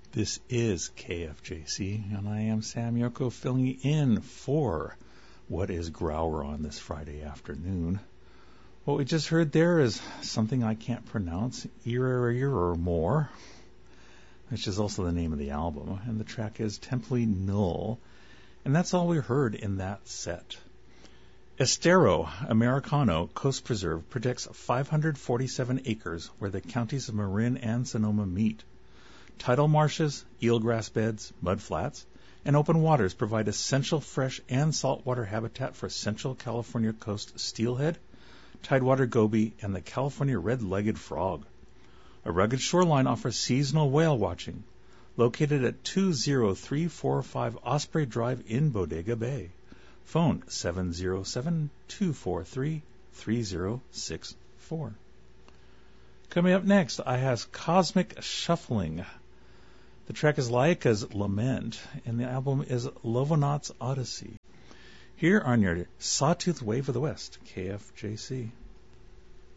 This is KFJC, and I am Sam Yoko filling in for what is Grauer on this Friday afternoon. What we just heard there is something I can't pronounce, Ear or More, which is also the name of the album, and the track is Templi Null, and that's all we heard in that set. Estero Americano Coast Preserve protects 547 acres where the counties of Marin and Sonoma meet. Tidal marshes, eelgrass beds, mudflats, and open waters provide essential fresh and saltwater habitat for Central California coast steelhead, tidewater goby, and the California red-legged frog. A rugged shoreline offers seasonal whale watching, located at 20345 Osprey Drive in Bodega Bay. Phone 707-243-3064. Coming up next, I have Cosmic Shuffling. The track is Laika's Lament, and the album is Lovonaut's Odyssey. Here on your Sawtooth Wave of the West, KFJC.